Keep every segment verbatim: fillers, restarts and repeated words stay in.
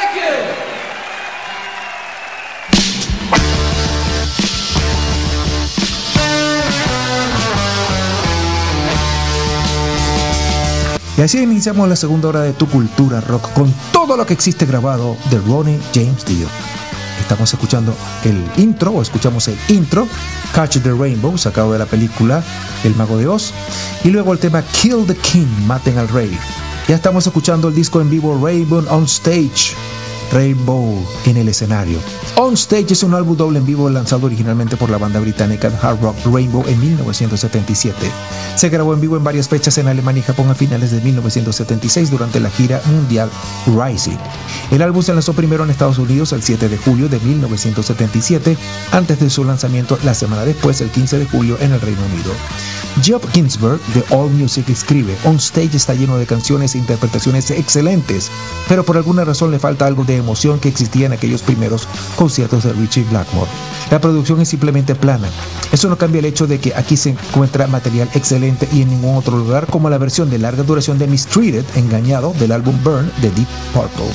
Y así iniciamos la segunda hora de Tu Cultura Rock con todo lo que existe grabado de Ronnie James Dio. Estamos escuchando el intro, o escuchamos el intro, Catch the Rainbow, sacado de la película El Mago de Oz, y luego el tema Kill the King, Maten al Rey. Ya estamos escuchando el disco en vivo Rainbow on Stage, Rainbow en el escenario. On Stage es un álbum doble en vivo lanzado originalmente por la banda británica Hard Rock Rainbow en mil novecientos setenta y siete. Se grabó en vivo en varias fechas en Alemania y Japón a finales de mil novecientos setenta y seis durante la gira mundial Rising. El álbum se lanzó primero en Estados Unidos el siete de julio de mil novecientos setenta y siete, antes de su lanzamiento la semana después, el quince de julio, en el Reino Unido. Geoff Ginsberg de AllMusic escribe: On Stage está lleno de canciones e interpretaciones excelentes, pero por alguna razón le falta algo de emoción que existía en aquellos primeros conciertos de Ritchie Blackmore. La producción es simplemente plana. Eso no cambia el hecho de que aquí se encuentra material excelente y en ningún otro lugar, como la versión de larga duración de Mistreated, Engañado, del álbum Burn de Deep Purple.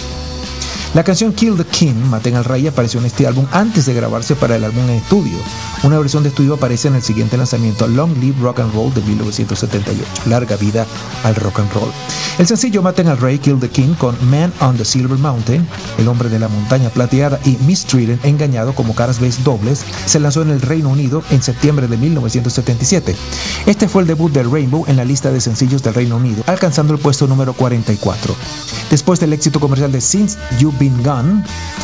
La canción Kill the King, Maten al Rey, apareció en este álbum antes de grabarse para el álbum en estudio. Una versión de estudio aparece en el siguiente lanzamiento, Long Live Rock and Roll, de mil novecientos setenta y ocho, Larga Vida al Rock and Roll. El sencillo Maten al Rey, Kill the King, con Man on the Silver Mountain, El Hombre de la Montaña Plateada, y Mistreated, Engañado, como caras B dobles, se lanzó en el Reino Unido en septiembre de mil novecientos setenta y siete. Este fue el debut de Rainbow en la lista de sencillos del Reino Unido, alcanzando el puesto número cuarenta y cuatro. Después del éxito comercial de Since You've Been Gone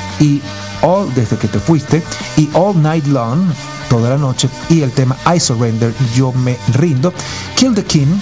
y All, Desde que te fuiste, y All Night Long, Toda la noche, y el tema I Surrender, Yo me rindo, Kill the King,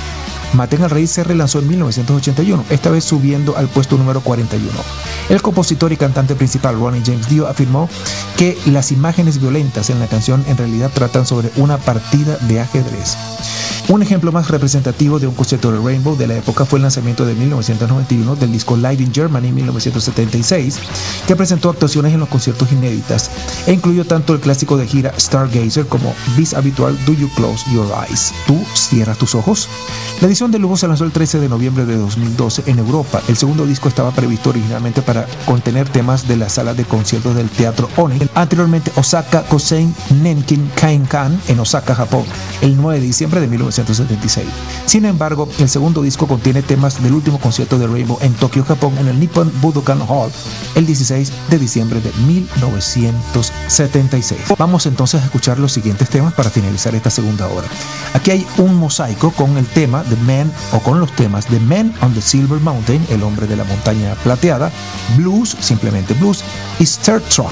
Maten al Rey, se relanzó en mil novecientos ochenta y uno, esta vez subiendo al puesto número cuarenta y uno. El compositor y cantante principal Ronnie James Dio afirmó que las imágenes violentas en la canción en realidad tratan sobre una partida de ajedrez. Un ejemplo más representativo de un concierto de Rainbow de la época fue el lanzamiento de mil novecientos noventa y uno del disco Live in Germany mil novecientos setenta y seis, que presentó actuaciones en los conciertos inéditas e incluyó tanto el clásico de gira Stargazer como bis habitual Do You Close Your Eyes, ¿Tú cierras tus ojos? La edición de lujo se lanzó el trece de noviembre de dos mil doce en Europa. El segundo disco estaba previsto originalmente para contener temas de la sala de conciertos del Teatro Onyx, anteriormente Osaka Kosen Nenkin Kainkan, en Osaka, Japón, el nueve de diciembre de mil novecientos setenta y seis. Sin embargo, el segundo disco contiene temas del último concierto de Rainbow en Tokio, Japón, en el Nippon Budokan Hall, el dieciséis de diciembre de mil novecientos setenta y seis. Vamos entonces a escuchar los siguientes temas para finalizar esta segunda hora. Aquí hay un mosaico con el tema The Man, o con los temas The Man on the Silver Mountain, El Hombre de la Montaña Plateada, Blues, simplemente Blues, y Star Truck,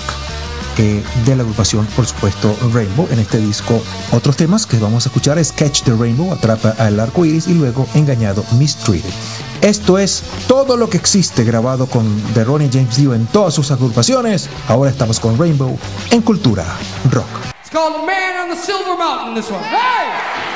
Eh, de la agrupación, por supuesto, Rainbow. En este disco, otros temas que vamos a escuchar es Catch the Rainbow, Atrapa al Arco Iris, y luego Engañado, Mistreated. Esto es todo lo que existe grabado con de Ronnie James Dio en todas sus agrupaciones. Ahora estamos con Rainbow en Cultura Rock. It's called The Man on the Silver Mountain, this one. Hey!